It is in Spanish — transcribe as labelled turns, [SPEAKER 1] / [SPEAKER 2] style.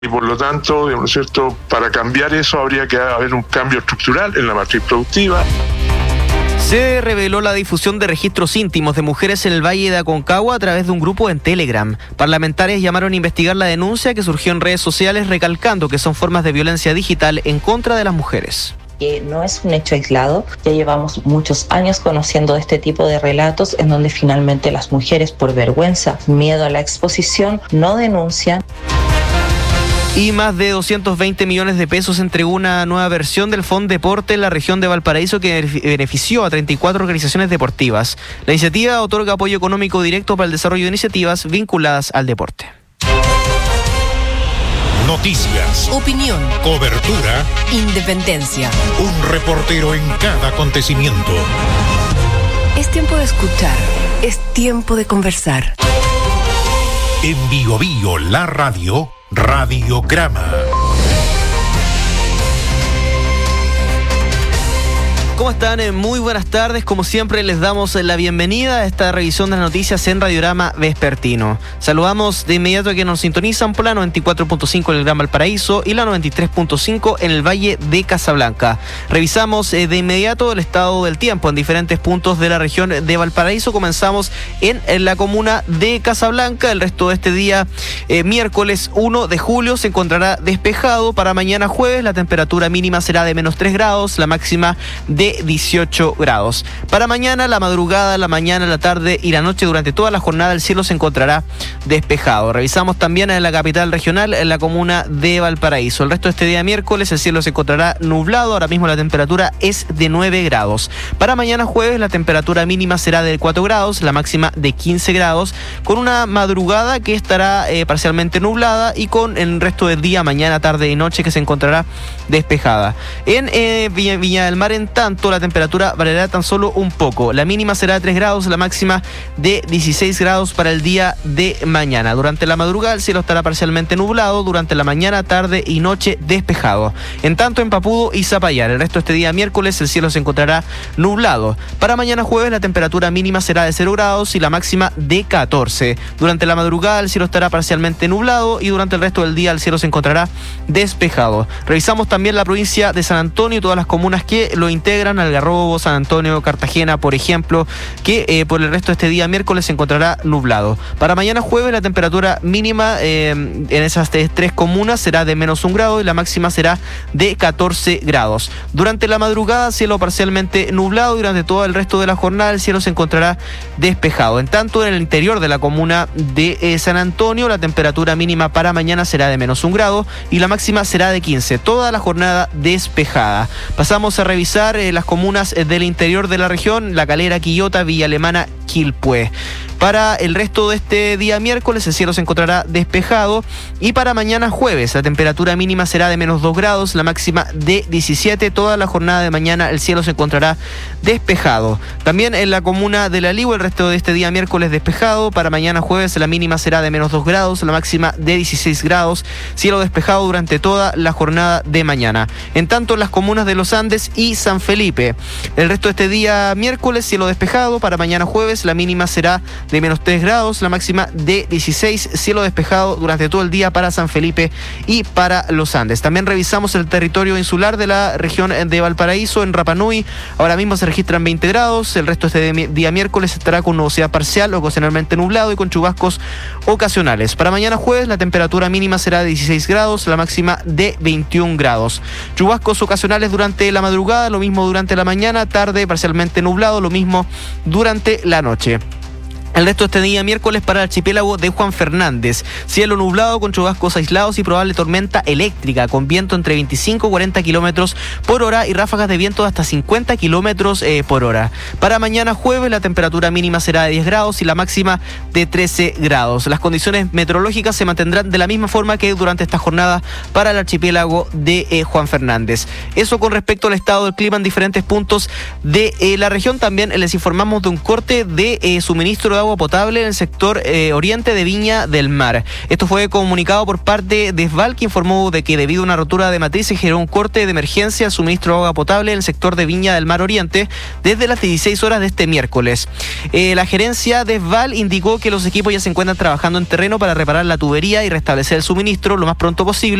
[SPEAKER 1] Y por lo tanto, ¿no es cierto?, para cambiar eso habría que haber un cambio estructural en la matriz productiva.
[SPEAKER 2] Se reveló la difusión de registros íntimos de mujeres en el Valle de Aconcagua a través de un grupo en Telegram. Parlamentarias llamaron a investigar la denuncia que surgió en redes sociales, recalcando que son formas de violencia digital en contra de las mujeres.
[SPEAKER 3] Que no es un hecho aislado, ya llevamos muchos años conociendo este tipo de relatos en donde finalmente las mujeres, por vergüenza, miedo a la exposición, no denuncian.
[SPEAKER 2] Y más de 220 millones de pesos entregó una nueva versión del Fondeporte en la región de Valparaíso que benefició a 34 organizaciones deportivas. La iniciativa otorga apoyo económico directo para el desarrollo de iniciativas vinculadas al deporte.
[SPEAKER 4] Noticias,
[SPEAKER 5] opinión,
[SPEAKER 4] cobertura,
[SPEAKER 5] independencia.
[SPEAKER 4] Un reportero en cada acontecimiento.
[SPEAKER 5] Es tiempo de escuchar, es tiempo de conversar.
[SPEAKER 4] En Bio Bio, la radio, Radiograma.
[SPEAKER 2] ¿Cómo están? Muy buenas tardes. Como siempre, les damos la bienvenida a esta revisión de las noticias en Radiograma Vespertino. Saludamos de inmediato a quienes nos sintonizan por la 94.5 en el Gran Valparaíso y la 93.5 en el Valle de Casablanca. Revisamos de inmediato el estado del tiempo en diferentes puntos de la región de Valparaíso. Comenzamos en la comuna de Casablanca. El resto de este día, miércoles 1 de julio, se encontrará despejado. Para mañana jueves, la temperatura mínima será de -3 grados, la máxima de 18 grados. Para mañana, la madrugada, la mañana, la tarde y la noche, durante toda la jornada, el cielo se encontrará despejado. Revisamos también en la capital regional, en la comuna de Valparaíso. El resto de este día miércoles, el cielo se encontrará nublado. Ahora mismo la temperatura es de 9 grados. Para mañana jueves, la temperatura mínima será de 4 grados, la máxima de 15 grados, con una madrugada que estará parcialmente nublada y con el resto del día, mañana, tarde y noche, que se encontrará despejada. En Viña del Mar, en tanto, la temperatura variará tan solo un poco. La mínima será de 3 grados, la máxima de 16 grados para el día de mañana. Durante la madrugada el cielo estará parcialmente nublado, durante la mañana, tarde y noche despejado. En tanto, en Papudo y Zapallar, el resto de este día miércoles, el cielo se encontrará nublado. Para mañana jueves la temperatura mínima será de 0 grados y la máxima de 14. Durante la madrugada el cielo estará parcialmente nublado y durante el resto del día el cielo se encontrará despejado. Revisamos también la provincia de San Antonio y todas las comunas que lo integran: Algarrobo, San Antonio, Cartagena, por ejemplo, que por el resto de este día miércoles se encontrará nublado. Para mañana jueves la temperatura mínima en esas tres comunas será de -1 grado y la máxima será de 14 grados. Durante la madrugada, cielo parcialmente nublado y durante todo el resto de la jornada el cielo se encontrará despejado. En tanto, en el interior de la comuna de San Antonio, la temperatura mínima para mañana será de -1 grado y la máxima será de 15. Toda la jornada despejada. Pasamos a revisar las comunas del interior de la región: La Calera, Quillota, Villa Alemana, Quilpué. Para el resto de este día miércoles el cielo se encontrará despejado y para mañana jueves la temperatura mínima será de -2 grados, la máxima de 17. Toda la jornada de mañana el cielo se encontrará despejado. También en la comuna de La Ligua el resto de este día miércoles despejado. Para mañana jueves la mínima será de -2 grados, la máxima de 16 grados. Cielo despejado durante toda la jornada de mañana. En tanto, en las comunas de Los Andes y San Felipe, el resto de este día miércoles cielo despejado. Para mañana jueves la mínima será de -3 grados, la máxima de 16, cielo despejado durante todo el día para San Felipe y para Los Andes. También revisamos el territorio insular de la región de Valparaíso. En Rapa Nui ahora mismo se registran 20 grados, el resto de este día miércoles estará con nubosidad parcial, ocasionalmente nublado y con chubascos ocasionales. Para mañana jueves la temperatura mínima será de 16 grados, la máxima de 21 grados. Chubascos ocasionales durante la madrugada, lo mismo durante la mañana, tarde parcialmente nublado, lo mismo durante la noche. El resto de este día miércoles para el archipiélago de Juan Fernández: cielo nublado con chubascos aislados y probable tormenta eléctrica con viento entre 25 y 40 kilómetros por hora y ráfagas de viento de hasta 50 kilómetros por hora. Para mañana jueves la temperatura mínima será de 10 grados y la máxima de 13 grados. Las condiciones meteorológicas se mantendrán de la misma forma que durante esta jornada para el archipiélago de Juan Fernández. Eso con respecto al estado del clima en diferentes puntos de la región. También les informamos de un corte de suministro de de agua potable en el sector oriente de Viña del Mar. Esto fue comunicado por parte de ESVAL, que informó de que debido a una rotura de matriz se generó un corte de emergencia al suministro de agua potable en el sector de Viña del Mar Oriente desde las 16 horas de este miércoles. La gerencia de ESVAL indicó que los equipos ya se encuentran trabajando en terreno para reparar la tubería y restablecer el suministro lo más pronto posible.